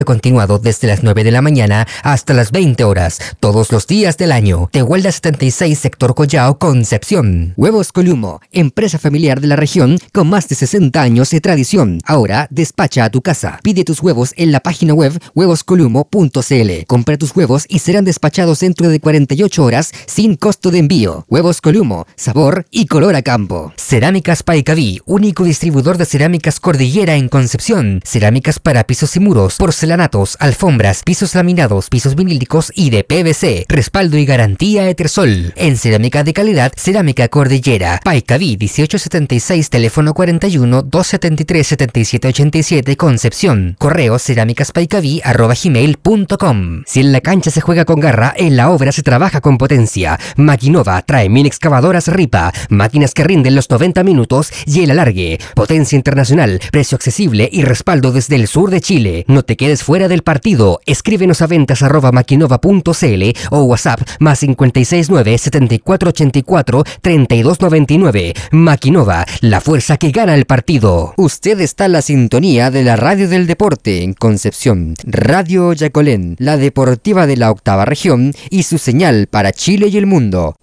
Continuado desde las 9 de la mañana hasta las 20 horas, todos los días del año. Tehuelda 76, sector Collao, Concepción. Huevos Columo, empresa familiar de la región con más de 60 años de tradición. Ahora despacha a tu casa. Pide tus huevos en la página web huevoscolumo.cl. Compra tus huevos y serán despachados dentro de 48 horas sin costo de envío. Huevos Columo, sabor y color a campo. Cerámicas Paicaví, único distribuidor de cerámicas Cordillera en Concepción. Cerámicas para pisos y muros, porcelanatos, alfombras, pisos laminados, pisos vinílicos y de PVC. Respaldo y garantía Etersol. En cerámica de calidad, Cerámica Cordillera. Paicaví 1876, teléfono 41 273 7787, Concepción. Correo cerámicaspaicaví@gmail.com. Si en la cancha se juega con garra, en la obra se trabaja con potencia. Maquinova trae mini excavadoras Ripa, máquinas que rinden los 90 minutos y el alargue. Potencia internacional, precio accesible y respaldo desde el sur de Chile. No te quedes fuera del partido. Escríbenos a ventas@maquinova.cl o WhatsApp +569 7484 3299. Maquinova, la fuerza que gana el partido. Usted está en la sintonía de la radio del deporte en Concepción. Radio Yacolén, la deportiva de la octava región y su señal para Chile y el mundo.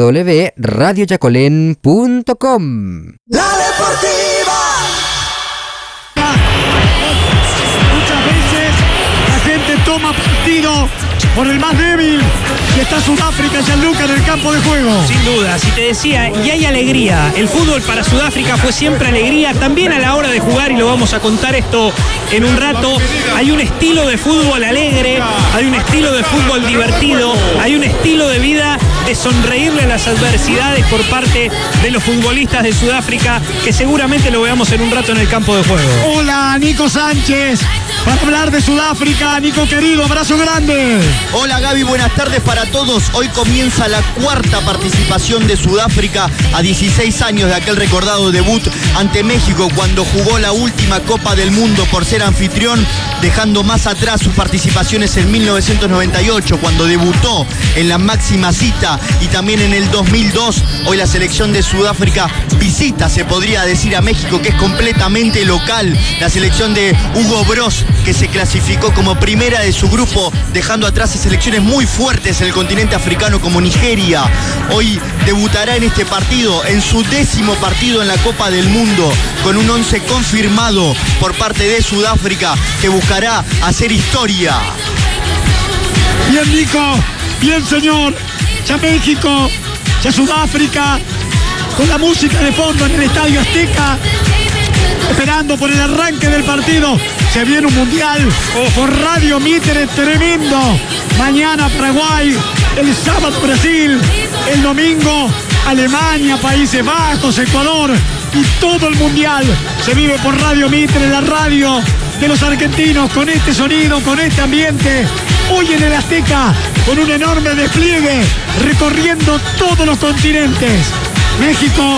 www.radioyacolén.com. La deportiva. Toma partido por el más débil y está Sudáfrica y Gianluca en el campo de juego. Sin duda, si te decía, y hay alegría. El fútbol para Sudáfrica fue siempre alegría, también a la hora de jugar, y lo vamos a contar esto en un rato. Hay un estilo de fútbol alegre, hay un estilo de fútbol divertido, hay un estilo de vida de sonreírle a las adversidades por parte de los futbolistas de Sudáfrica, que seguramente lo veamos en un rato en el campo de juego. Hola, Nico Sánchez, para hablar de Sudáfrica. Nico querido, abrazo grande. Hola Gaby, buenas tardes para todos. Hoy comienza la cuarta participación de Sudáfrica a 16 años de aquel recordado debut ante México cuando jugó la última Copa del Mundo por ser anfitrión, dejando más atrás sus participaciones en 1998 cuando debutó en la máxima cita, y también en el 2002. Hoy la selección de Sudáfrica visita, se podría decir, a México, que es completamente local. La selección de Hugo Broz, que se clasificó como primera de su grupo, dejando atrás a selecciones muy fuertes en el continente africano como Nigeria. Hoy debutará en este partido, en su 10º partido en la Copa del Mundo, con un 11 confirmado por parte de Sudáfrica, que buscará hacer historia. Bien, Nico, bien, señor. Ya México, ya Sudáfrica, con la música de fondo en el Estadio Azteca, esperando por el arranque del partido. Se viene un mundial por Radio Mitre tremendo. Mañana Paraguay, el sábado Brasil, el domingo Alemania, Países Bajos, Ecuador, y todo el mundial se vive por Radio Mitre, la radio de los argentinos, con este sonido, con este ambiente. Hoy en el Azteca, con un enorme despliegue, recorriendo todos los continentes. México,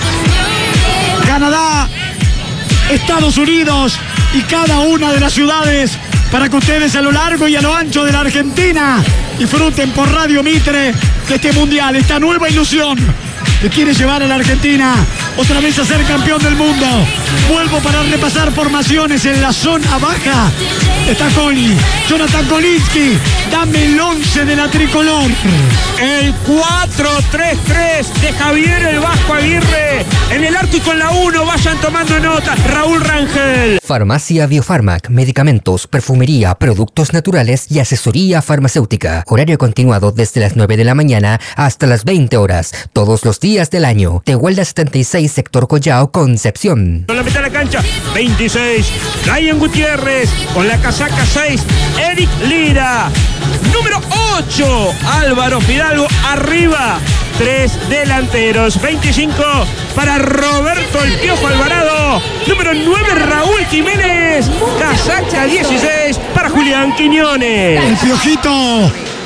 Canadá, Estados Unidos y cada una de las ciudades, para que ustedes a lo largo y a lo ancho de la Argentina disfruten por Radio Mitre de este mundial, esta nueva ilusión que quiere llevar a la Argentina otra vez a ser campeón del mundo. Vuelvo para repasar formaciones en la zona baja. Está Coli, Jonathan Kolinski, dame el 11 de la tricolor. El 4-3-3 de Javier el Vasco Aguirre. En el arco y con la 1, vayan tomando nota. Raúl Rangel. Farmacia Biofarmac, medicamentos, perfumería, productos naturales y asesoría farmacéutica. Horario continuado desde las 9 de la mañana hasta las 20 horas, todos los días del año. Tehuelda 76, sector Collao, Concepción. Con la mitad de la cancha, 26, Ryan Gutiérrez. Con la casaca 6, Eric Lira. Número 8, Álvaro Fidalgo. Arriba, 3 delanteros. 25 para Roberto El Piojo Alvarado. Número 9, Raúl Jiménez. Casaca 16 para Julián Quiñones. El Piojito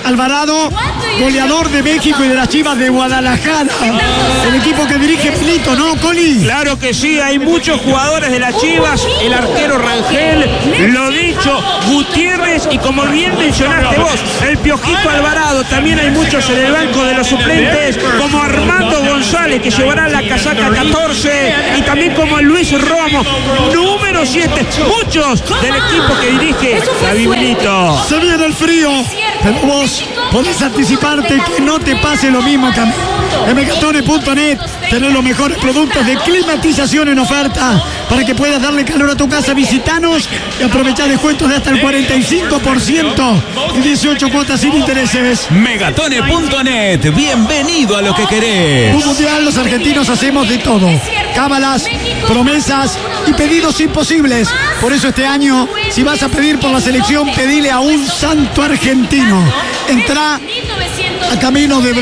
Alvarado, goleador de México y de las Chivas de Guadalajara. El equipo que dirige Pelito, ¿no, Coli? Claro que sí, hay muchos jugadores de las Chivas, el arquero Rangel, lo dicho, Gutiérrez y como bien mencionaste vos, el Piojito Alvarado. También hay muchos en el banco de los suplentes, como Armando González, que llevará la casaca 14, y también como Luis Romo, número 7. Muchos del equipo que dirige David Milito. Se viene el frío, pero vos podés anticiparte que no te pase lo mismo que a mí. En Megatone.net tenés los mejores productos de climatización en oferta para que puedas darle calor a tu casa. Visitanos y aprovechar descuentos de hasta el 45% y 18 cuotas sin intereses. Megatone.net, bienvenido a lo que querés. Un mundial, los argentinos hacemos de todo. Cábalas, promesas y pedidos imposibles. Por eso este año, si vas a pedir por la selección, pedile a un santo argentino. Entrá a camino de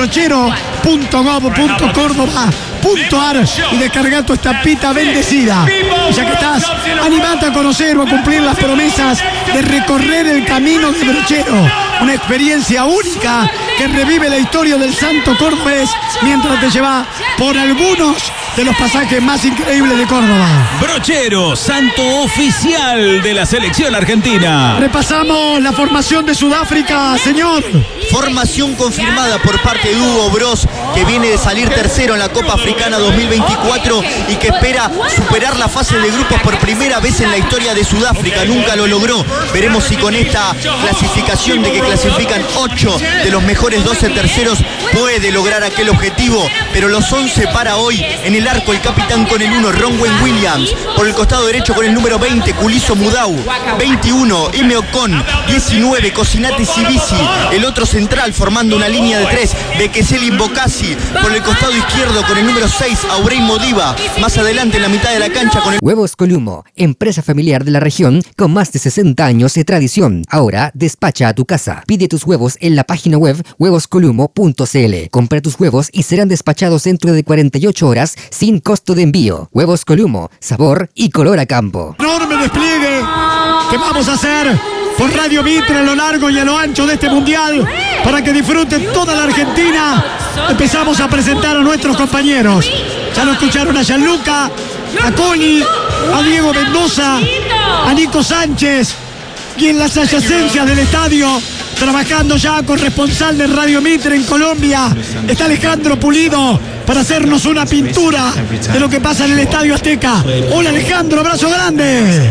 brochero.gov.córdoba.ar y descarga tu estampita bendecida. Y ya que estás, animate a conocer o a cumplir las promesas de recorrer el camino de Brochero. Una experiencia única que revive la historia del santo cordobés mientras te lleva por algunos de los pasajes más increíbles de Córdoba. Brochero, santo oficial de la selección argentina. Repasamos la formación de Sudáfrica, señor. Formación confirmada por parte de Hugo Broz, que viene de salir tercero en la Copa Africana 2024 y que espera superar la fase de grupos por primera vez en la historia de Sudáfrica. Nunca lo logró. Veremos si con esta clasificación de que clasifican 8 de los mejores 12 terceros puede lograr aquel objetivo. Pero los 11 para hoy. En el arco el capitán con el 1, Ronwen Williams. Por el costado derecho con el número 20, Kuliso Mudau. 21, M. Ocon. 19, Cosinati Sibisi. El otro central formando una línea de 3, Bekeseli Bokasi. Por el costado izquierdo con el número 6, Aurey Modiva. Más adelante en la mitad de la cancha con el... Huevos Columo, empresa familiar de la región con más de 60 años de tradición. Ahora despacha a tu casa. Pide tus huevos en la página web huevoscolumo.cl. Compra tus huevos y serán despachados dentro de 48 horas sin costo de envío. Huevos Columo, sabor y color a campo. Enorme despliegue que vamos a hacer por Radio Mitre a lo largo y a lo ancho de este mundial para que disfruten toda la Argentina. Empezamos a presentar a nuestros compañeros. Ya lo escucharon a Gianluca, a Coli, a Diego Mendoza, a Nico Sánchez, y en las adyacencias del estadio, trabajando ya corresponsal de Radio Mitre en Colombia, está Alejandro Pulido para hacernos una pintura de lo que pasa en el Estadio Azteca. Hola Alejandro, abrazo grande.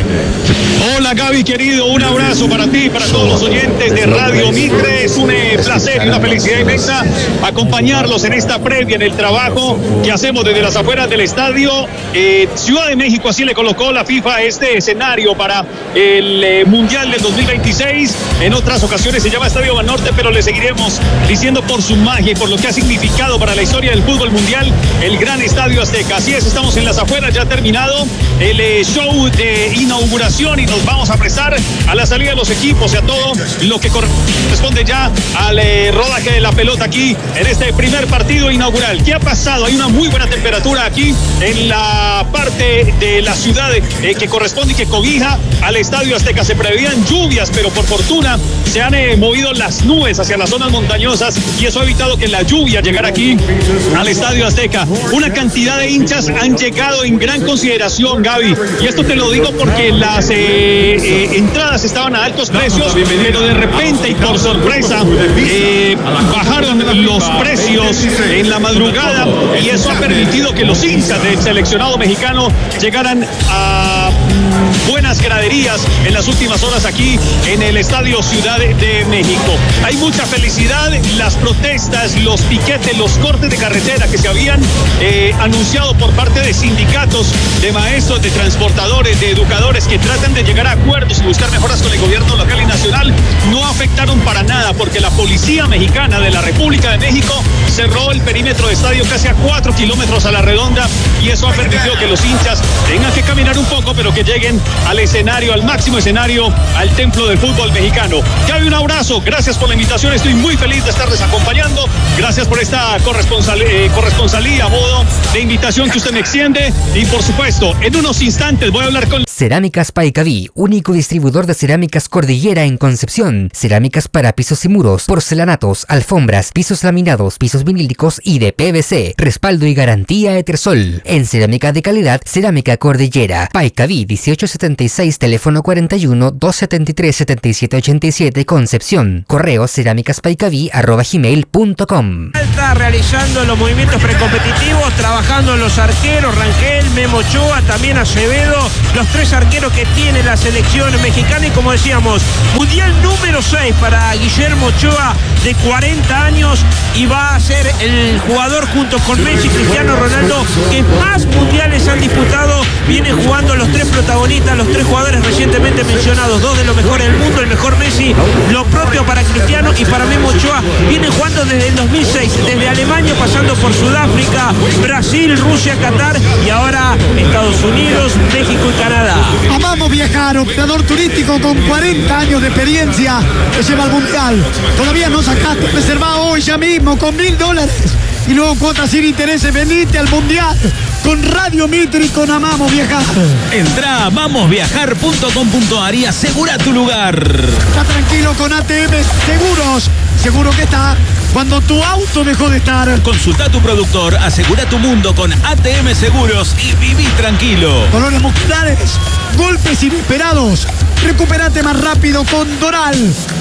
Hola Gaby querido, un abrazo para ti, para todos los oyentes de Radio Mitre. Es un placer y una felicidad inmensa acompañarlos en esta previa, en el trabajo que hacemos desde las afueras del estadio. Ciudad de México, así le colocó la FIFA este escenario para el Mundial del 2026. En otras ocasiones se llama Estadio Banorte, pero le seguiremos diciendo por su magia y por lo que ha significado para la historia del fútbol mundial el gran Estadio Azteca. Así es, estamos en las afueras, ya ha terminado el show de inauguración y nos vamos a prestar a la salida de los equipos y a todo lo que corresponde ya al rodaje de la pelota aquí en este primer partido inaugural. ¿Qué ha pasado? Hay una muy buena temperatura aquí en la parte de la ciudad que corresponde y que cobija al Estadio Azteca. Se preveían lluvias, pero por fortuna se han movido las nubes hacia las zonas montañosas y eso ha evitado que la lluvia llegara aquí al Estadio Azteca. Una cantidad de hinchas han llegado en gran consideración, Gaby, y esto te lo digo porque las entradas estaban a altos precios, pero de repente y por sorpresa bajaron los precios en la madrugada y eso ha permitido que los hinchas del seleccionado mexicano llegaran a buenas graderías en las últimas horas aquí en el Estadio Ciudad de México. Hay mucha felicidad, las protestas, los piquetes, los cortes de carretera que se habían anunciado por parte de sindicatos, de maestros, de transportadores, de educadores que tratan de llegar a acuerdos y buscar mejoras con el gobierno local y nacional, no afectaron para nada porque la policía mexicana de la República de México cerró el perímetro de estadio casi a 4 kilómetros a la redonda y eso ha permitido que los hinchas tengan que caminar un poco, pero que lleguen al escenario, al máximo escenario, al templo del fútbol mexicano. Gaby, un abrazo, gracias por la invitación, estoy muy feliz de estarles acompañando, gracias por esta corresponsalía a modo de invitación que usted me extiende y por supuesto, en unos instantes voy a hablar con... Cerámicas Paicaví, único distribuidor de cerámicas Cordillera en Concepción. Cerámicas para pisos y muros, porcelanatos, alfombras, pisos laminados, pisos vinílicos y de PVC. Respaldo y garantía Etersol. En cerámica de calidad, Cerámica Cordillera. Paicaví 1876, teléfono 41 273 7787, Concepción. Correo cerámicaspaicaví@gmail.com. Está realizando los movimientos precompetitivos, trabajando en los arqueros, Rangel, Memo Ochoa, también Acevedo, los 3 arqueros que tiene la selección mexicana. Y como decíamos, mundial número 6 para Guillermo Ochoa, de 40 años, y va a ser el jugador junto con Messi y Cristiano Ronaldo que más mundiales han disputado. Vienen jugando los 3 protagonistas, los 3 jugadores recientemente mencionados, 2 de los mejores del mundo, el mejor Messi, lo propio para Cristiano y para Memo Ochoa. Vienen jugando desde el 2006, desde Alemania, pasando por Sudáfrica, Brasil, Rusia, Qatar y ahora Estados Unidos, México y Canadá. Amamos viajar, operador turístico con 40 años de experiencia que lleva al mundial. Todavía no sacaste, reservá hoy ya mismo con $1000 y luego cuotas sin intereses. Venite al mundial con Radio Mitre y con Amamos Viajar. Entrá a amamosviajar.com.ar y asegura tu lugar. Está tranquilo con ATM Seguros. Seguro que está cuando tu auto dejó de estar. Consulta a tu productor, asegura tu mundo con ATM Seguros y viví tranquilo. Dolores musculares, golpes inesperados. Recupérate más rápido con Doral.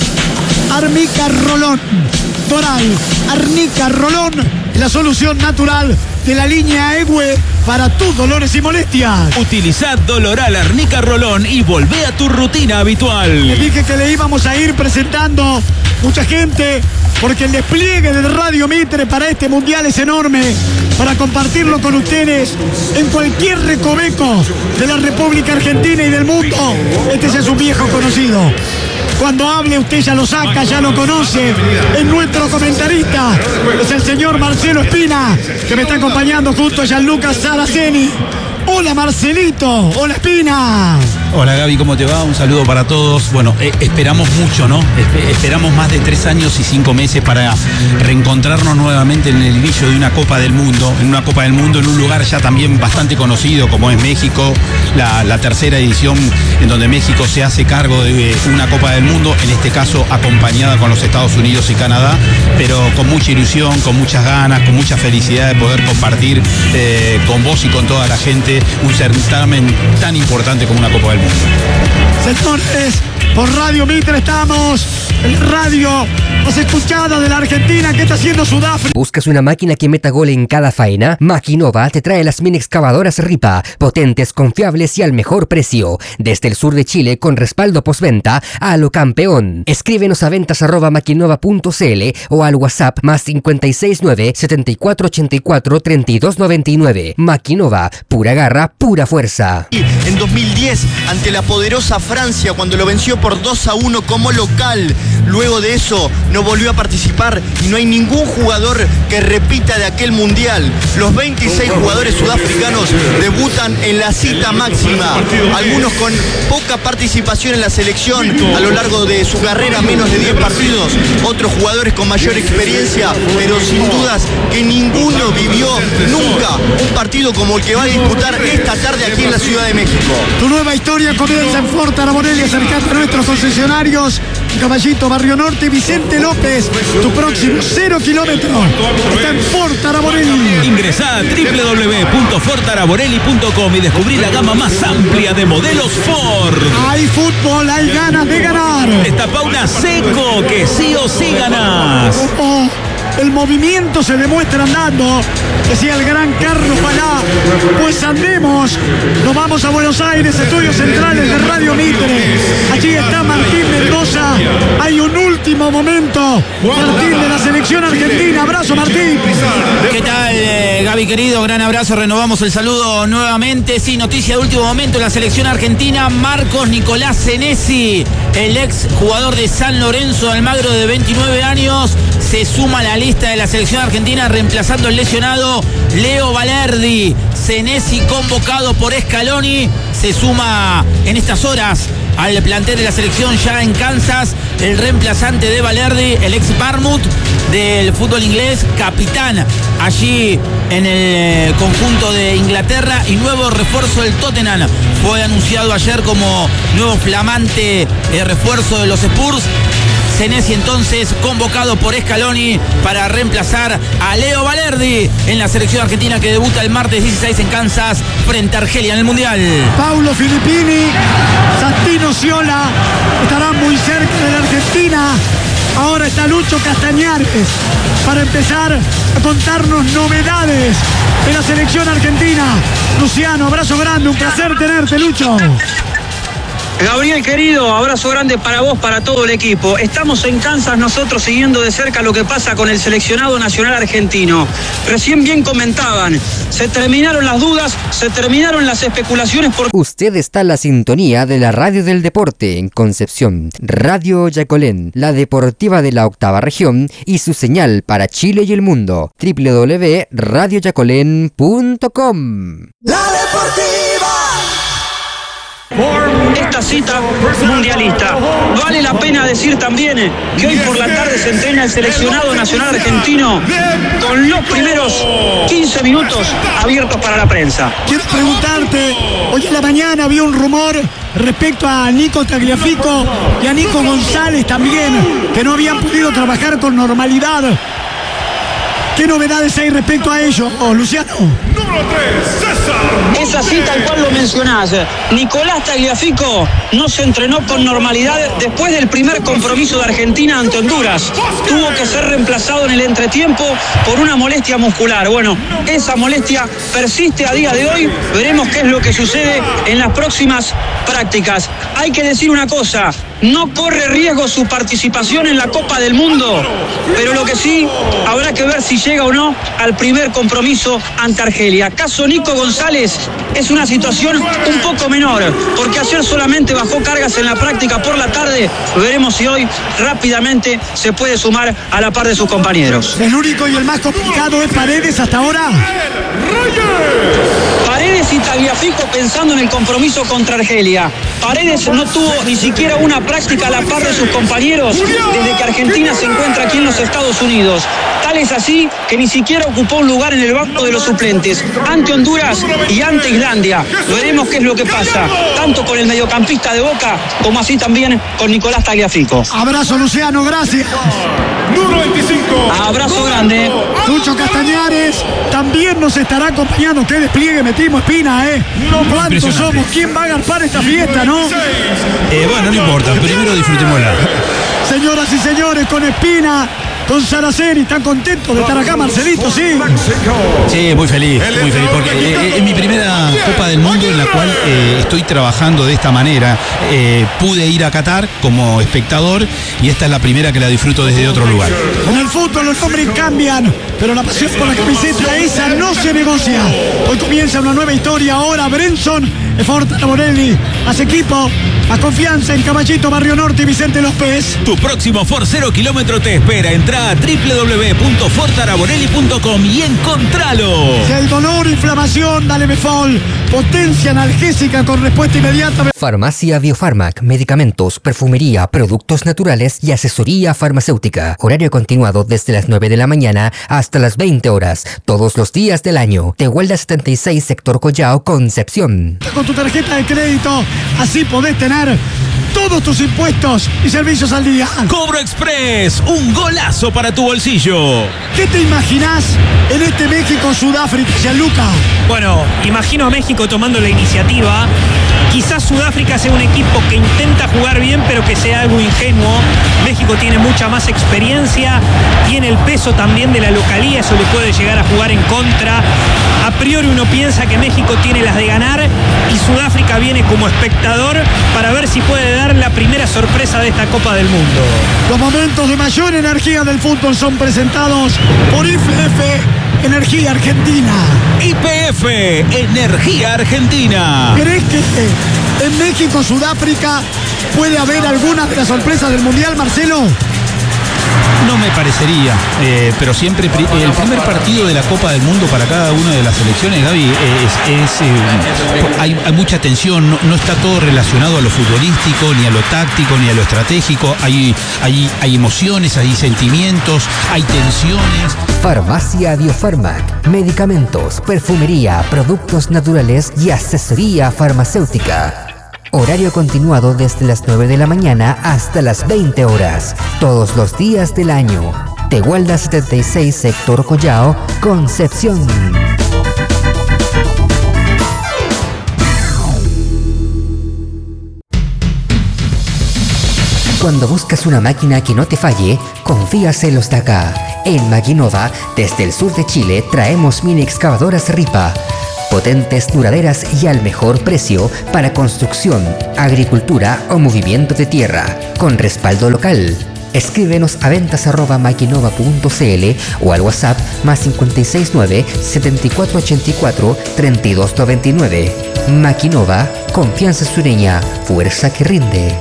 Arnica Rolón. Doral, Arnica Rolón, la solución natural de la línea EWE para tus dolores y molestias. Utilizá Doloral Arnica Rolón y volvé a tu rutina habitual. Le dije que le íbamos a ir presentando mucha gente, porque el despliegue de Radio Mitre para este mundial es enorme, para compartirlo con ustedes en cualquier recoveco de la República Argentina y del mundo. Este ya es un viejo conocido. Cuando hable usted ya lo saca, ya lo conoce. Es nuestro comentarista. Es el señor Marcelo Espina, que me está acompañando junto a Gianluca Saraceni. Hola Marcelito, hola Espina. Hola Gaby, ¿cómo te va? Un saludo para todos. Bueno, esperamos mucho, ¿no? Esperamos más de 3 años y 5 meses para reencontrarnos nuevamente en el inicio de una Copa del Mundo, en un lugar ya también bastante conocido como es México, la tercera edición en donde México se hace cargo de una Copa del Mundo, en este caso acompañada con los Estados Unidos y Canadá, pero con mucha ilusión, con muchas ganas, con mucha felicidad de poder compartir con vos y con toda la gente un certamen tan importante como una Copa del Mundo. Señores, por Radio Mitre estamos, el radio más escuchada de la Argentina. ¿Qué está haciendo Sudáfrica? ¿Buscas una máquina que meta gol en cada faena? Maquinova te trae las mini excavadoras Ripa, potentes, confiables y al mejor precio. Desde el sur de Chile, con respaldo postventa a lo campeón. Escríbenos a ventas@maquinova.cl o al WhatsApp +569 7484 3299. Maquinova, pura garra, pura fuerza. En 2010, ante la poderosa Francia, cuando lo venció por 2-1 como local. Luego de eso, no volvió a participar y no hay ningún jugador que repita de aquel mundial. Los 26 jugadores sudafricanos debutan en la cita máxima. Algunos con poca participación en la selección a lo largo de su carrera, menos de 10 partidos. Otros jugadores con mayor experiencia, pero sin dudas que ninguno vivió nunca un partido como el que va a disputar esta tarde aquí en la Ciudad de México. Tu nueva historia comienza en Ford Araborelli, acercate a nuestros concesionarios. Caballito, Barrio Norte, Vicente López. Tu próximo 0 kilómetros está en Ford Araborelli. Ingresá a www.fordaraborelli.com y descubrí la gama más amplia de modelos Ford. Hay fútbol, hay ganas de ganar. Destapá una Seco que sí o sí ganás. El movimiento se demuestra andando, decía el gran Carlos Balá. Pues andemos, nos vamos a Buenos Aires, estudios centrales de Radio Mitre. Allí está Martín Mendoza. Hay un último momento, Martín, de la selección argentina. Abrazo, Martín. ¿Qué tal, Gaby querido? Gran abrazo, renovamos el saludo nuevamente. Sí, noticia de último momento en la selección argentina. Marcos Nicolás Senesi, el ex jugador de San Lorenzo de Almagro de 29 años, se suma a la lista de la selección argentina, reemplazando al lesionado Leo Valerdi. Senesi, convocado por Scaloni, se suma en estas horas al plantel de la selección ya en Kansas, el reemplazante de Valerdi, el ex Bournemouth del fútbol inglés, capitán allí en el conjunto de Inglaterra y nuevo refuerzo del Tottenham. Fue anunciado ayer como nuevo flamante refuerzo de los Spurs. Senesi entonces convocado por Scaloni para reemplazar a Leo Valerdi en la selección argentina que debuta el martes 16 en Kansas frente a Argelia en el Mundial. Paulo Filippini, Santino Sciola estarán muy cerca de la Argentina. Ahora está Lucho Castañares para empezar a contarnos novedades de la selección argentina. Luciano, abrazo grande, un placer tenerte, Lucho. Gabriel querido, abrazo grande para vos, para todo el equipo. Estamos en Kansas nosotros siguiendo de cerca lo que pasa con el seleccionado nacional argentino. Recién bien comentaban, se terminaron las dudas, se terminaron las especulaciones por... Usted está en la sintonía de la Radio del Deporte en Concepción, Radio Yacolén, la deportiva de la octava región y su señal para Chile y el mundo, www.radioyacolén.com. La Deportiva. Esta cita mundialista. Vale la pena decir también que hoy por la tarde se entrena el seleccionado nacional argentino con los primeros 15 minutos abiertos para la prensa. Quiero preguntarte, hoy en la mañana había un rumor respecto a Nico Tagliafico y a Nico González también, que no habían podido trabajar con normalidad. ¿Qué novedades hay respecto a ello, Luciano? Número 3, César. Es así tal cual lo mencionás. Nicolás Tagliafico no se entrenó con normalidad después del primer compromiso de Argentina ante Honduras. Tuvo que ser reemplazado en el entretiempo por una molestia muscular. Bueno, esa molestia persiste a día de hoy. Veremos qué es lo que sucede en las próximas prácticas. Hay que decir una cosa, no corre riesgo su participación en la Copa del Mundo, pero lo que sí, habrá que ver si llega o no al primer compromiso ante Argelia. Caso Nico González es una situación un poco menor, porque ayer solamente bajó cargas en la práctica por la tarde. Veremos si hoy rápidamente se puede sumar a la par de sus compañeros. El único y el más complicado es Paredes hasta ahora. Paredes y Tagliafico pensando en el compromiso contra Argelia. Paredes no tuvo ni siquiera una práctica a la par de sus compañeros desde que Argentina se encuentra aquí en los Estados Unidos. Tal es así que ni siquiera ocupó un lugar en el banco de los suplentes ante Honduras y ante Islandia. Veremos qué es lo que pasa, tanto con el mediocampista de Boca como así también con Nicolás Tagliafico. Abrazo, Luciano, gracias. Número 25. Abrazo grande. Lucho Castañares también nos estará acompañando. Qué despliegue metimos, Espina, ¿Cuántos somos? ¿Quién va a agarpar esta fiesta, no? Bueno, no importa, primero disfrutémosla. Señoras y señores, con Espina, con Saraceni, ¿están contentos de estar acá, Marcelito? Sí. Sí, muy feliz, porque es mi primera Copa del Mundo en la cual estoy trabajando de esta manera. Pude ir a Qatar como espectador y esta es la primera que la disfruto desde otro lugar. En el fútbol los nombres cambian, pero la pasión por la camiseta esa no se negocia. Hoy comienza una nueva historia. Ahora Brenson, Fortara Morelli, hace equipo, a confianza en Caballito, Barrio Norte y Vicente López. Tu próximo Ford 0 kilómetro te espera. Entra a www.fortaraborelli.com y encontralo. Si hay dolor, inflamación, dale Befol. Potencia analgésica con respuesta inmediata. Farmacia Biofarmac, medicamentos, perfumería, productos naturales y asesoría farmacéutica. Horario continuado desde las 9 de la mañana hasta las 20 horas, todos los días del año. Tehuelda 76, sector Collao, Concepción. Con tu tarjeta de crédito, así podés tener todos tus impuestos y servicios al día. Cobro Express, un golazo para tu bolsillo. ¿Qué te imaginás en este México-Sudáfrica, Gianluca? Bueno, imagino a México tomando la iniciativa. Quizás Sudáfrica sea un equipo que intenta jugar bien, pero que sea algo ingenuo. México tiene mucha más experiencia, tiene el peso también de la localía, eso le puede llegar a jugar en contra. A priori uno piensa que México tiene las de ganar y Sudáfrica viene como espectador para ver si puede dar la primera sorpresa de esta Copa del Mundo. Los momentos de mayor energía del fútbol son presentados por IPF Energía Argentina. IPF Energía Argentina. ¿Crees que en México, Sudáfrica puede haber alguna de las sorpresas del Mundial, Marcelo? No me parecería, pero siempre el primer partido de la Copa del Mundo para cada una de las selecciones, Gaby, hay mucha tensión, no está todo relacionado a lo futbolístico, ni a lo táctico, ni a lo estratégico, hay emociones, hay sentimientos, hay tensiones. Farmacia Biofarmac, medicamentos, perfumería, productos naturales y asesoría farmacéutica. Horario continuado desde las 9 de la mañana hasta las 20 horas, todos los días del año. Tehuelda 76, sector Collao, Concepción. Cuando buscas una máquina que no te falle, confías en los de acá. En Maquinova, desde el sur de Chile, traemos mini excavadoras Ripa. Potentes, duraderas y al mejor precio para construcción, agricultura o movimiento de tierra, con respaldo local. Escríbenos a ventas@maquinova.cl o al WhatsApp +569 7484 3299. Maquinova, confianza sureña, fuerza que rinde.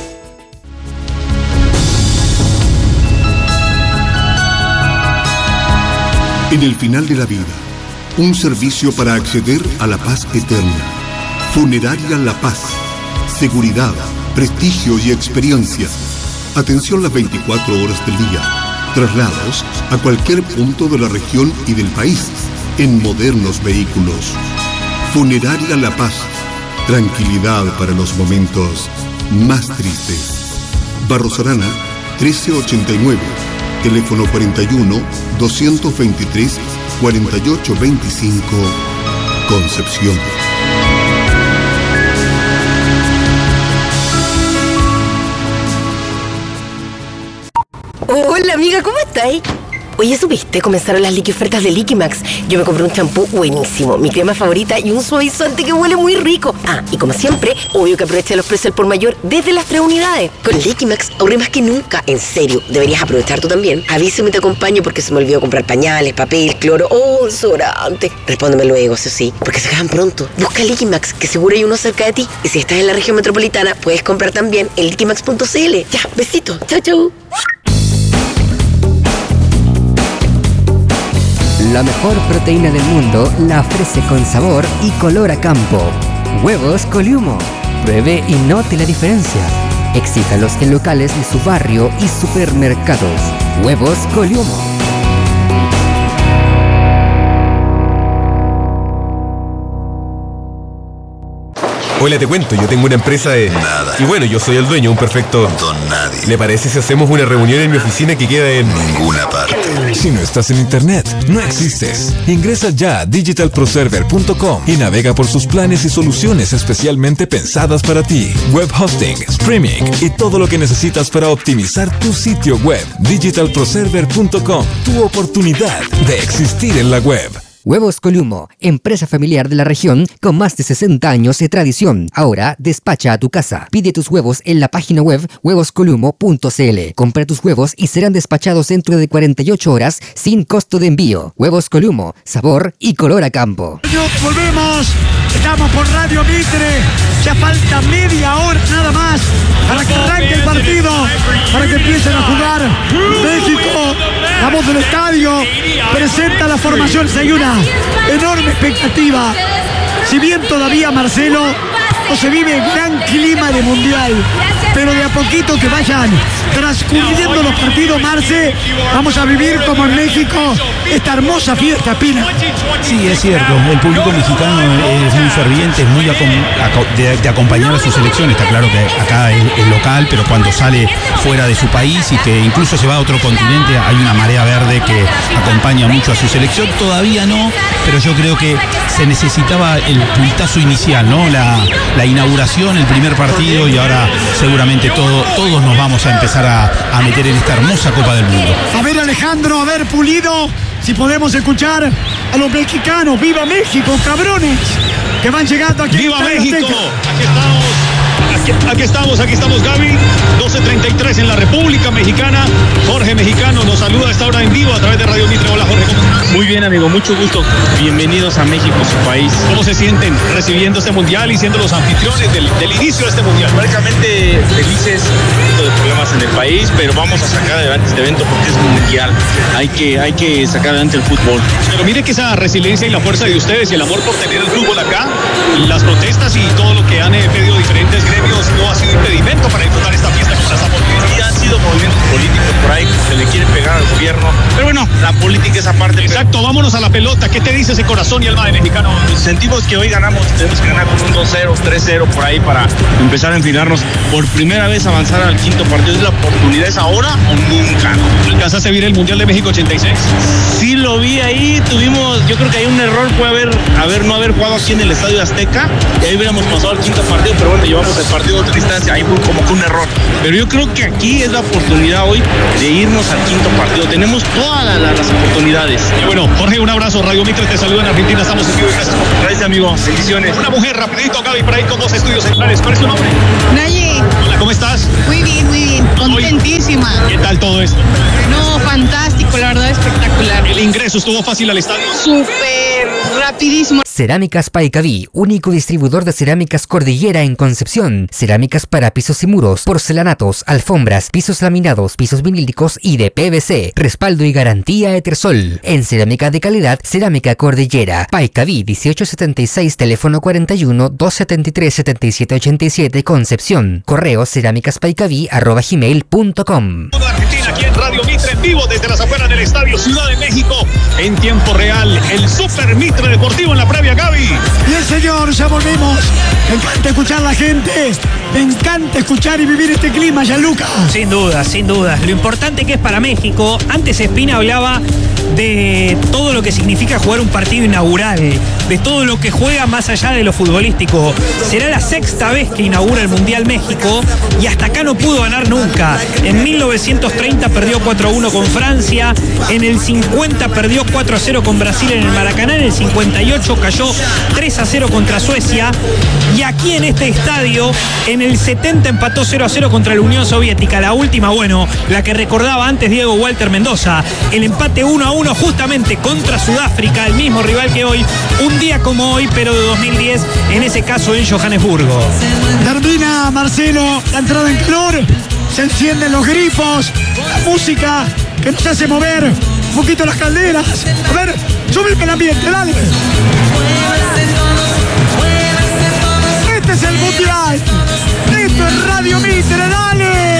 En el final de la vida, un servicio para acceder a la paz eterna. Funeraria La Paz. Seguridad, prestigio y experiencia. Atención las 24 horas del día. Traslados a cualquier punto de la región y del país en modernos vehículos. Funeraria La Paz. Tranquilidad para los momentos más tristes. Barros Arana, 1389. Teléfono 41 223 4825, Concepción. Hola amiga, ¿cómo estáis? Oye, ¿supiste? Comenzaron las liquiofertas de Liquimax. Yo me compré un champú buenísimo, mi crema favorita y un suavizante que huele muy rico. Ah, y como siempre, obvio que aproveché los precios al por mayor desde las 3 unidades. Con Liquimax ahorré más que nunca. En serio, deberías aprovechar tú también. Avísame y te acompaño porque se me olvidó comprar pañales, papel, cloro o desodorante. Respóndeme luego, eso sí, porque se acaban pronto. Busca Liquimax, que seguro hay uno cerca de ti. Y si estás en la región metropolitana, puedes comprar también en liquimax.cl. Ya, besito. Chau, chau. La mejor proteína del mundo la ofrece con sabor y color a campo. Huevos Coliumo. Pruebe y note la diferencia. Exíjalos en locales de su barrio y supermercados. Huevos Coliumo. Hola, te cuento, yo tengo una empresa de... Nada. Y bueno, yo soy el dueño, un perfecto... Don nadie. ¿Le parece si hacemos una reunión en mi oficina que queda en... Ninguna parte. Si no estás en internet, no existes. Ingresa ya a digitalproserver.com y navega por sus planes y soluciones especialmente pensadas para ti. Web hosting, streaming y todo lo que necesitas para optimizar tu sitio web. Digitalproserver.com, tu oportunidad de existir en la web. Huevos Coliumo, empresa familiar de la región con más de 60 años de tradición. Ahora despacha a tu casa. Pide tus huevos en la página web huevoscoliumo.cl. Compra tus huevos y serán despachados dentro de 48 horas sin costo de envío. Huevos Coliumo, sabor y color a campo. Volvemos, estamos por Radio Mitre. Ya falta media hora nada más para que arranque el partido, para que empiecen a jugar. México, la voz del estadio, presenta la formación. Hay una enorme expectativa. Si bien todavía, Marcelo, no se vive gran clima de mundial, pero de a poquito que vayan transcurriendo los partidos, Marce, vamos a vivir como en México esta hermosa fiesta, Pina. Sí, es cierto, el público mexicano es muy ferviente, es muy de acompañar a su selección. Está claro que acá es local, pero cuando sale fuera de su país y que incluso se va a otro continente, hay una marea verde que acompaña mucho a su selección. Todavía no, pero yo creo que se necesitaba el puestazo inicial, ¿no? La inauguración, el primer partido, y ahora seguramente todos nos vamos a empezar a meter en esta hermosa Copa del Mundo. A ver, Alejandro, a ver, Pulido, si podemos escuchar a los mexicanos. ¡Viva México, cabrones! Que van llegando aquí. ¡Viva México! Aquí estamos Aquí estamos Gaby, 12:33 en la República Mexicana. Jorge Mexicano nos saluda a esta hora en vivo a través de Radio Mitre. Hola Jorge, ¿cómo estás? Muy bien amigo, mucho gusto. Bienvenidos a México, su país. ¿Cómo se sienten recibiendo este mundial y siendo los anfitriones del inicio de este mundial? Prácticamente felices, de problemas en el país, pero vamos a sacar adelante este evento porque es mundial. Hay que sacar adelante el fútbol. Pero mire que esa resiliencia y la fuerza de ustedes y el amor por tener el fútbol acá, las protestas y todo lo que han pedido diferentes gremios no ha sido impedimento para disfrutar esta fiesta como la estamos viviendo. Y han sido movimientos políticos por ahí que se le quieren pegar al gobierno, pero bueno, la política es aparte. Exacto, vámonos a la pelota. ¿Qué te dice ese corazón y alma de mexicano? Sentimos que hoy ganamos, tenemos que ganar con un 2-0, 3-0 por ahí para empezar a enfilarnos. Por primera vez avanzar al quinto partido. ¿Es la oportunidad? ¿Es ahora o nunca? ¿Alcanzaste a ver el Mundial de México 86? Sí, lo vi ahí. Yo creo que hay un error, puede no haber jugado aquí en el Estadio Azteca. Y ahí hubiéramos pasado al quinto partido, pero bueno, llevamos el partido a otra distancia. Ahí fue como que un error. Pero yo creo que aquí es la oportunidad hoy de irnos al quinto partido. Tenemos todas las oportunidades. Y bueno, Jorge, un abrazo. Radio Mitre te saluda en Argentina. Estamos en vivo y gracias. Gracias, amigo. Bendiciones. Una mujer, rapidito, Gaby, por ahí con dos estudios centrales. ¿Cuál es tu nombre? Naye. Hola, ¿cómo estás? Muy bien, muy bien. Contentísima. ¿Qué tal todo esto? No, fantástico, la verdad, espectacular. ¿El ingreso estuvo fácil al estadio? Súper rapidísimo. Cerámicas Paicaví, único distribuidor de cerámicas Cordillera en Concepción. Cerámicas para pisos y muros, porcelanatos, alfombras, pisos laminados, pisos vinílicos y de PVC. Respaldo y garantía Etersol. En cerámica de calidad, Cerámica Cordillera. Paicaví 1876, teléfono 41 273 7787, Concepción. Correo cerámicaspaicaví@gmail.com. Argentina, aquí en Radio Mitre, en vivo desde las afueras del Estadio Ciudad de México, en tiempo real, el Super Mitre Deportivo en la previa, Gaby. Bien, señor, ya volvemos. Me encanta escuchar a la gente, me encanta escuchar y vivir este clima, Gianluca. Sin duda, sin duda. Lo importante que es para México. Antes Espina hablaba de todo lo que significa jugar un partido inaugural, de todo lo que juega más allá de lo futbolístico. Será la sexta vez que inaugura el Mundial México y hasta acá no pudo ganar nunca. En 1930 perdió 4-1 con Francia, en el 50 perdió 4-0 con Brasil en el Maracaná, en el 58 cayó 3-0 contra Suecia y aquí en este estadio en el 70 empató 0-0 contra la Unión Soviética. La última, bueno, la que recordaba antes Diego Walter Mendoza, el empate 1-1 justamente contra Sudáfrica, el mismo rival que hoy, un día como hoy, pero de 2010, en ese caso en Johannesburgo. Termina, Marcelo, la entrada en calor, se encienden los grifos, la música que nos hace mover un poquito las calderas. A ver, súbeme el ambiente, dale. Este es el Mundial, esto es Radio Mitre, dale.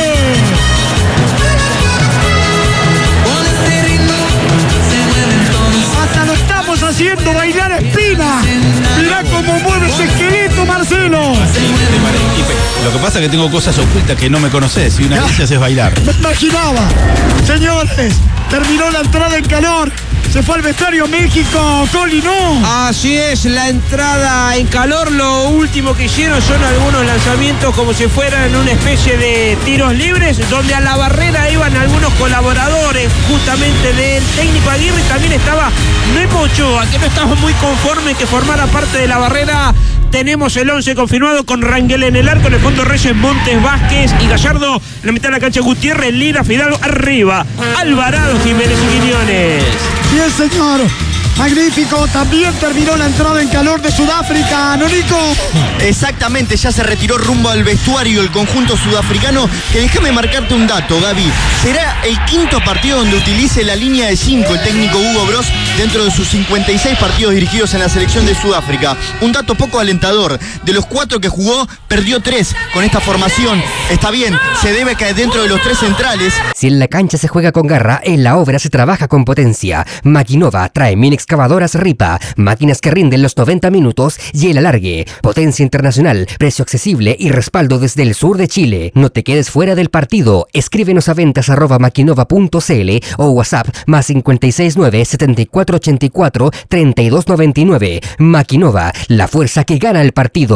Hasta lo estamos haciendo bailar Espina. Mirá cómo mueve ese esqueleto, Marcelo. Lo que pasa es que tengo cosas ocultas que no me conoces y una de ellas es bailar. Me imaginaba. Señores, terminó la entrada en calor. Se fue al vestuario México, Coli, ¿no? Así es, la entrada en calor. Lo último que hicieron son algunos lanzamientos como si fueran una especie de tiros libres, donde a la barrera iban algunos colaboradores justamente del técnico Aguirre. También estaba Memo Ochoa, que no estaba muy conforme que formara parte de la barrera. Tenemos el 11 confirmado con Rangel en el arco, en el fondo Reyes, Montes, Vázquez y Gallardo. En la mitad de la cancha Gutiérrez, Lira, Fidalgo, arriba Alvarado, Jiménez y Quiñones. Bien, señor. Magnífico, también terminó la entrada en calor de Sudáfrica, ¿no, Nico? Exactamente, ya se retiró rumbo al vestuario el conjunto sudafricano, que déjame marcarte un dato, Gaby. Será el quinto partido donde utilice la línea de 5 el técnico Hugo Bross dentro de sus 56 partidos dirigidos en la selección de Sudáfrica. Un dato poco alentador, de los 4 que jugó, perdió 3 con esta formación. Está bien, se debe caer dentro de los 3 centrales. Si en la cancha se juega con garra, en la obra se trabaja con potencia. Maquinova trae mini excavadoras Ripa, máquinas que rinden los 90 minutos y el alargue. Potencia internacional, precio accesible y respaldo desde el sur de Chile. No te quedes fuera del partido. Escríbenos a ventas@maquinova.cl o WhatsApp +569 7484 3299. Maquinova, la fuerza que gana el partido.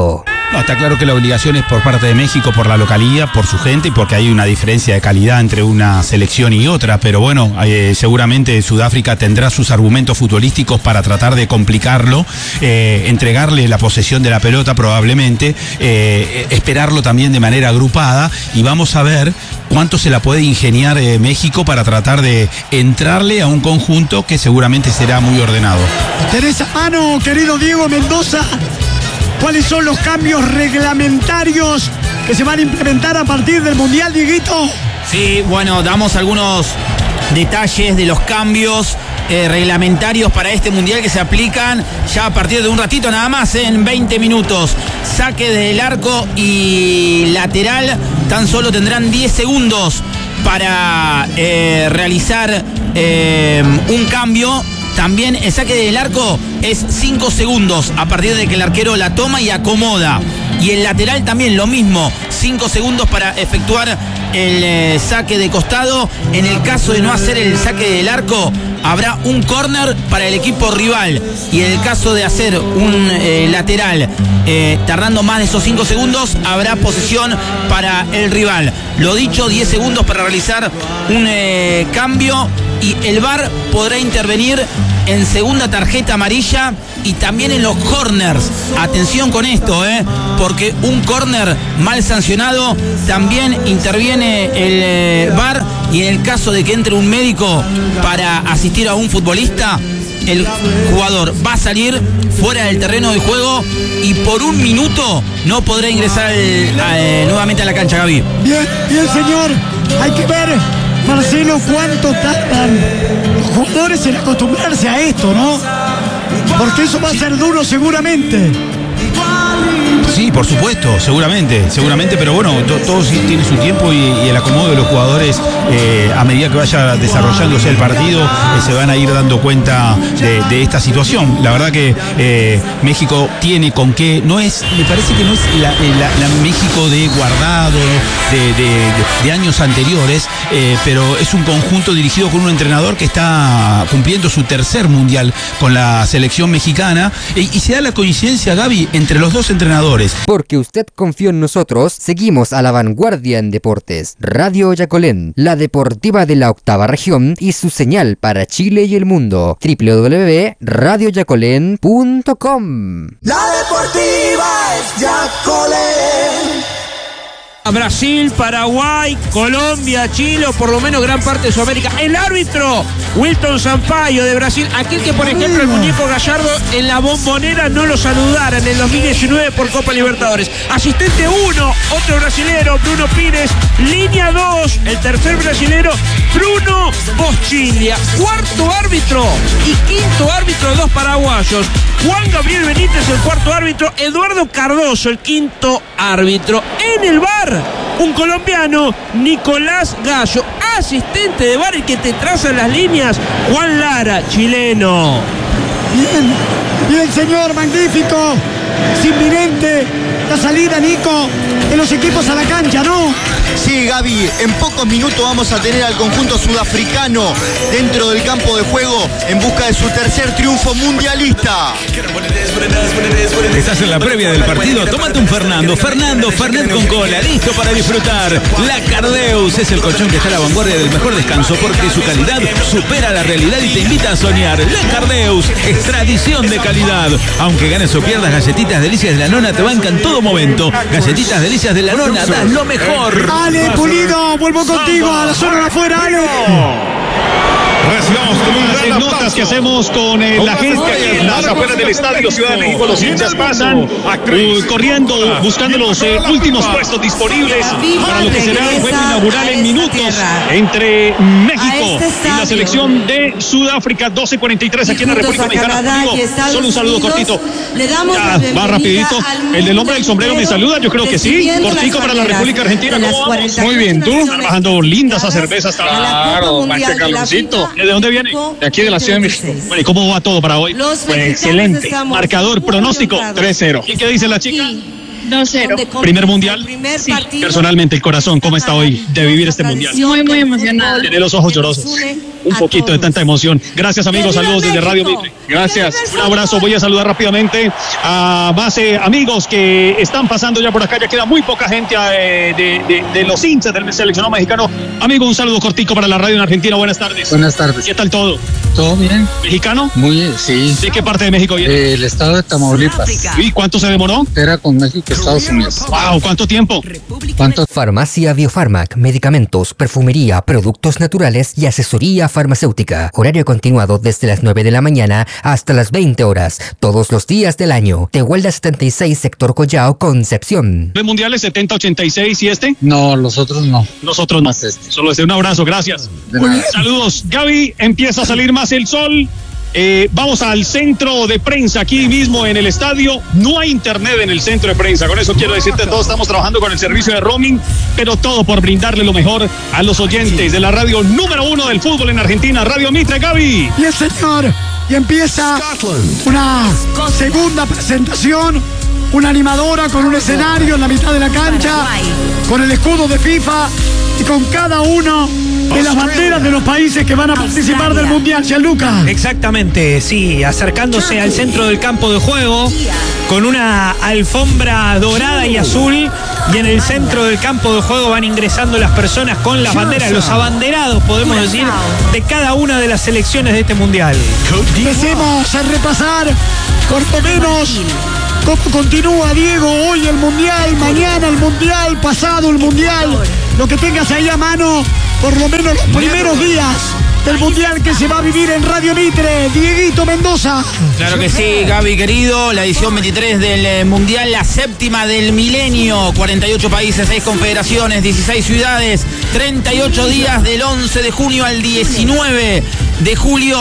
No, está claro que la obligación es por parte de México, por la localía, por su gente y porque hay una diferencia de calidad entre una selección y otra, pero bueno, seguramente Sudáfrica tendrá sus argumentos futbolísticos para tratar de complicarlo, entregarle la posesión de la pelota probablemente, esperarlo también de manera agrupada y vamos a ver cuánto se la puede ingeniar México para tratar de entrarle a un conjunto que seguramente será muy ordenado. ¿Tenés a mano, querido Diego Mendoza, cuáles son los cambios reglamentarios que se van a implementar a partir del Mundial, Dieguito? Sí, bueno, damos algunos detalles de los cambios reglamentarios para este Mundial que se aplican ya a partir de un ratito nada más, en 20 minutos. Saque desde el arco y lateral tan solo tendrán 10 segundos para realizar un cambio. También el saque del arco es 5 segundos a partir de que el arquero la toma y acomoda. Y el lateral también lo mismo, 5 segundos para efectuar el saque de costado. En el caso de no hacer el saque del arco, habrá un córner para el equipo rival. Y en el caso de hacer un lateral tardando más de esos 5 segundos, habrá posesión para el rival. Lo dicho, 10 segundos para realizar un cambio. Y el VAR podrá intervenir en segunda tarjeta amarilla y también en los corners. Atención con esto, porque un córner mal sancionado también interviene el VAR, y en el caso de que entre un médico para asistir a un futbolista, el jugador va a salir fuera del terreno de juego y por un minuto no podrá ingresar nuevamente a la cancha, Gaby. Bien, señor. Hay que ver, Marcelo, cuánto tardan los jugadores en acostumbrarse a esto, ¿no? Porque eso va a ser duro seguramente. Sí, por supuesto, seguramente, pero bueno, todo sí tiene su tiempo y el acomodo de los jugadores a medida que vaya desarrollándose el partido se van a ir dando cuenta de esta situación. La verdad que México tiene con qué, me parece que no es la México de Guardado, de años anteriores, pero es un conjunto dirigido con un entrenador que está cumpliendo su tercer mundial con la selección mexicana y se da la coincidencia, Gaby, entre los dos entrenadores. Porque usted confió en nosotros, seguimos a la vanguardia en deportes. Radio Yacolén, la deportiva de la octava región y su señal para Chile y el mundo. www.radioyacolén.com. La deportiva es Yacolén. Brasil, Paraguay, Colombia, Chile o por lo menos gran parte de Sudamérica. El árbitro, Wilton Sampaio de Brasil, aquel que por ejemplo el muñeco Gallardo en la Bombonera no lo saludara en el 2019 por Copa Libertadores. Asistente 1, otro brasilero, Bruno Pires. Línea 2, el tercer brasilero, Bruno Boschilia. Cuarto árbitro y quinto árbitro, dos paraguayos. Juan Gabriel Benítez, el cuarto árbitro. Eduardo Cardoso, el quinto árbitro. En el VAR, un colombiano, Nicolás Gallo. Asistente de VAR, el que te traza las líneas, Juan Lara, chileno. Bien, señor, magnífico. Es inminente la salida, Nico, de los equipos a la cancha, ¿no? Sí, Gaby, en pocos minutos vamos a tener al conjunto sudafricano dentro del campo de juego en busca de su tercer triunfo mundialista. Estás en la previa del partido, tómate un Fernando Fernet con cola, listo para disfrutar. La Cardeus es el colchón que está a la vanguardia del mejor descanso porque su calidad supera la realidad y te invita a soñar. La Cardeus es tradición de calidad. Aunque ganes o pierdas, Galletitas Delicias de la Nona te bancan en todo momento. Galletitas Delicias de la Nona, das lo mejor. Ale, Pulido, vuelvo contigo a la zona de afuera, Ale. Recibamos con las notas que hacemos con la gente aquí en las afueras del Estadio Ciudad de México. Los hinchas pasan corriendo, buscando los últimos puestos disponibles para lo que será el juego inaugural en minutos entre México y la selección de Sudáfrica. 12:43 aquí en la República Dominicana. Solo un saludo cortito. Va rapidito. El del hombre del sombrero me saluda, yo creo que sí. Cortico para la República Argentina. ¿Cómo vamos? Muy bien, ¿tú? Están bajando lindas esa cerveza. Claro, Maestro Carloncito. ¿De dónde viene? De aquí de la Ciudad de México. Bueno, ¿y cómo va todo para hoy? Pues excelente. Marcador, pronóstico, 3-0. ¿Y qué dice la chica? 2-0. ¿Primer mundial? Sí. Personalmente, el corazón, ¿cómo está hoy de vivir este mundial? Muy emocionada. Tiene los ojos llorosos. Un poquito de tanta emoción. Gracias, amigos. Saludos desde Radio Mitre. Gracias. Un abrazo. Voy a saludar rápidamente a más amigos que están pasando ya por acá. Ya queda muy poca gente de los hinchas del seleccionado mexicano. Amigo, un saludo cortico para la radio en Argentina. Buenas tardes. Buenas tardes. ¿Qué tal todo? ¿Todo bien? ¿Mexicano? Muy bien, sí. ¿De qué parte de México viene? El estado de Tamaulipas. ¿Y cuánto se demoró? Era con México y Estados Unidos. Wow, ¿cuánto tiempo? Farmacia Biofarmac, medicamentos, perfumería, productos naturales y asesoría farmacéutica. Horario continuado desde las 9 de la mañana hasta las 20 horas, todos los días del año. Tehuelda 76, sector Collao, Concepción. ¿Los mundiales 70, 86 y este? No, los otros no. Nosotros no. Solo un abrazo, gracias. Saludos. Gaby, empieza a salir más el sol. Vamos al centro de prensa aquí mismo en el estadio. No hay internet en el centro de prensa. Con eso quiero decirte, todos estamos trabajando con el servicio de roaming, pero todo por brindarle lo mejor a los oyentes de la radio número 1 del fútbol en Argentina, Radio Mitre. Gaby. Y el señor, y empieza una segunda presentación. Una animadora con un escenario en la mitad de la cancha, con el escudo de FIFA y con cada uno de las banderas de los países que van a participar del Mundial, Gianluca. Exactamente, sí, acercándose al centro del campo de juego con una alfombra dorada y azul, y en el centro del campo de juego van ingresando las personas con las banderas, los abanderados, podemos decir, de cada una de las selecciones de este Mundial. Empecemos a repasar por lo menos cómo continúa, Diego, hoy el Mundial, mañana el Mundial, pasado el Mundial, lo que tengas ahí a mano, por lo menos los primeros días del Mundial que se va a vivir en Radio Mitre. Dieguito Mendoza. Claro que sí, Gaby querido, la edición 23 del Mundial, la séptima del milenio, 48 países, 6 confederaciones, 16 ciudades, 38 días del 11 de junio al 19 de julio,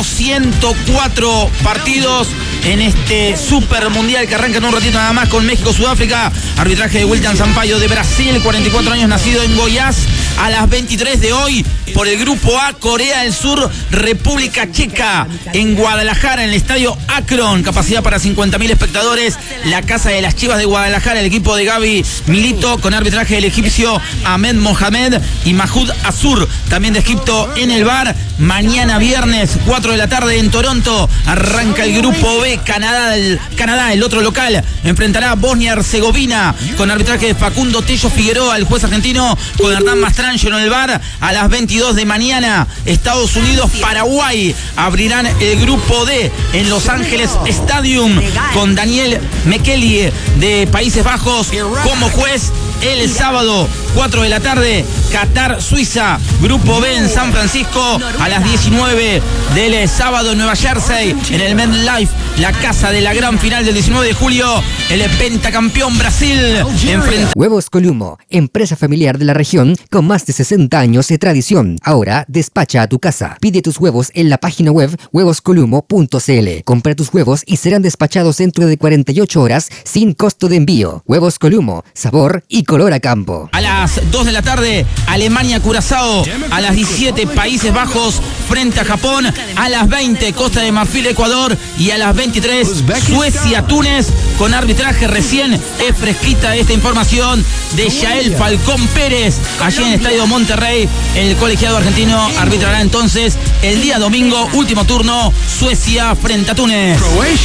104 partidos en este Super Mundial que arranca en un ratito nada más con México-Sudáfrica. Arbitraje de Wilton Sampaio de Brasil, 44 años, nacido en Goiás. A las 23 de hoy, por el Grupo A, Corea del Sur, República Checa, en Guadalajara, en el estadio Akron, capacidad para 50.000 espectadores, la Casa de las Chivas de Guadalajara, el equipo de Gaby Milito, con arbitraje del egipcio Ahmed Mohamed y Mahmoud Azur, también de Egipto, en el VAR. Mañana viernes, 4 de la tarde en Toronto, arranca el Grupo B, Canadá, el otro local, enfrentará a Bosnia-Herzegovina, con arbitraje de Facundo Tello Figueroa, el juez argentino, con Hernán Mastrangelo en el VAR. A las 22 de mañana, Estados Unidos, Paraguay, abrirán el Grupo D en Los Ángeles Stadium, con Daniel Mekeli de Países Bajos como juez. El sábado, 4 de la tarde, Qatar, Suiza, Grupo B en San Francisco. A las 19 del sábado en Nueva Jersey, en el MetLife, la casa de la gran final del 19 de julio, el pentacampeón Brasil enfrenta... Huevos Columo, empresa familiar de la región con más de 60 años de tradición. Ahora despacha a tu casa. Pide tus huevos en la página web huevoscolumo.cl. Compra tus huevos y serán despachados dentro de 48 horas sin costo de envío. Huevos Columo, sabor y color a campo. A las 2 de la tarde, Alemania-Curazao. A las 17, Países Bajos frente a Japón. A las 20, Costa de Marfil, Ecuador. Y a las 23, Suecia-Túnez. Con arbitraje recién es fresquita esta información de Yael Falcón Pérez. Allí en el Estadio Monterrey, el colegiado argentino arbitrará entonces el día domingo, último turno, Suecia frente a Túnez.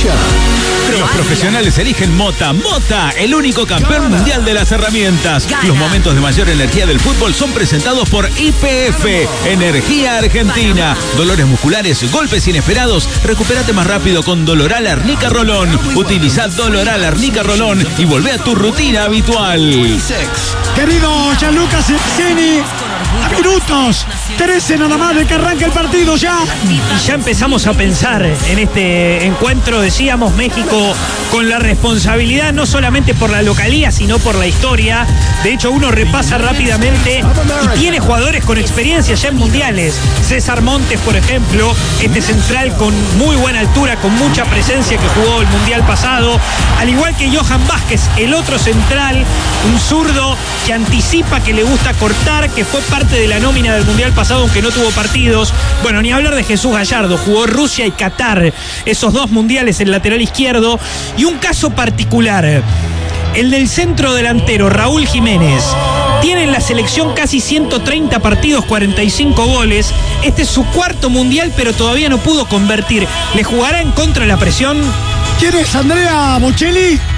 Los profesionales eligen Mota. Mota, el único campeón mundial de las herramientas. Los momentos de mayor energía del fútbol son presentados por YPF, Energía Argentina. Dolores musculares, golpes inesperados. Recupérate más rápido con Doloral Arnica Rolón. Utiliza Doloral Arnica Rolón y volvé a tu rutina habitual. Querido Gianluca Ceccini, a minutos 13 nada más de que arranque el partido ya. Y ya empezamos a pensar en este encuentro, decíamos, México con la responsabilidad no solamente por la localía, sino por la historia. De hecho, uno repasa rápidamente y tiene jugadores con experiencia ya en mundiales. César Montes, por ejemplo, este central con muy buena altura, con mucha presencia, que jugó el mundial pasado. Al igual que Johan Vázquez, el otro central, un zurdo que anticipa, que le gusta cortar, que fue parte de la nómina del mundial pasado, aunque no tuvo partidos. Bueno, ni hablar de Jesús Gallardo, jugó Rusia y Qatar, esos dos mundiales, el lateral izquierdo. Y un caso particular, El del centro delantero, Raúl Jiménez. Tiene en la selección casi 130 partidos, 45 goles. Este es su cuarto mundial, pero todavía no pudo convertir. ¿Le jugará en contra de la presión? ¿Quién es Andrea Bocelli?